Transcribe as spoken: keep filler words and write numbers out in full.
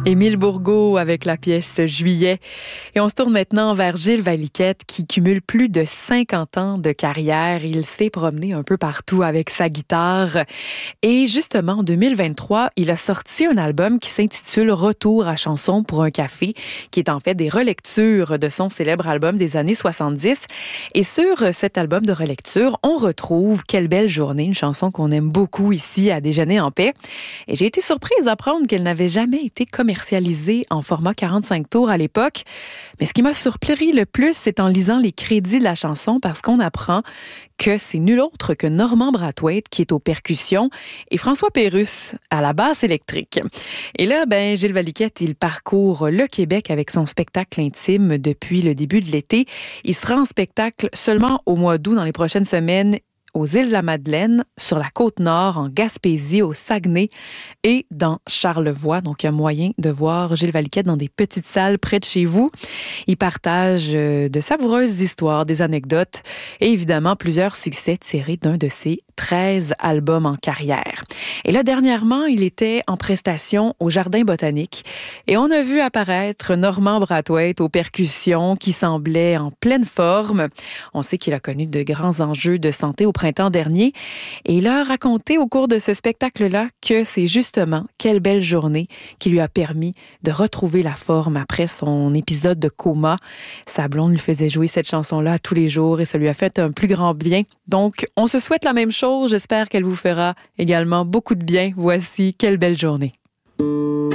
Émile Bourgault avec la pièce Juillet. Et on se tourne maintenant vers Gilles Valiquette qui cumule plus de cinquante ans de carrière. Il s'est promené un peu partout avec sa guitare. Et justement, en deux mille vingt-trois, il a sorti un album qui s'intitule Retour à chansons pour un café, qui est en fait des relectures de son célèbre album des années soixante-dix. Et sur cet album de relecture, on retrouve Quelle belle journée, une chanson qu'on aime beaucoup ici à Déjeuner en paix. Et j'ai été surprise d'apprendre qu'elle n'avait jamais été commercialisée en format quarante-cinq tours à l'époque. Mais ce qui m'a surpris le plus, c'est en lisant les crédits de la chanson parce qu'on apprend que c'est nul autre que Normand Brathwaite qui est aux percussions et François Pérusse à la basse électrique. Et là, ben, Gilles Valiquette, il parcourt le Québec avec son spectacle intime depuis le début de l'été. Il sera en spectacle seulement au mois d'août dans les prochaines semaines aux îles de la Madeleine, sur la Côte-Nord, en Gaspésie, au Saguenay et dans Charlevoix. Donc, il y a moyen de voir Gilles Valiquette dans des petites salles près de chez vous. Il partage de savoureuses histoires, des anecdotes et évidemment plusieurs succès tirés d'un de ses treize albums en carrière. Et là, dernièrement, il était en prestation au Jardin botanique et on a vu apparaître Normand Brathwaite aux percussions qui semblait en pleine forme. On sait qu'il a connu de grands enjeux de santé au printemps dernier et il a raconté au cours de ce spectacle-là que c'est justement Quelle belle journée qui lui a permis de retrouver la forme après son épisode de coma. Sa blonde lui faisait jouer cette chanson-là tous les jours et ça lui a fait un plus grand bien. Donc, on se souhaite la même chose. J'espère qu'elle vous fera également beaucoup de bien. Voici Quelle belle journée.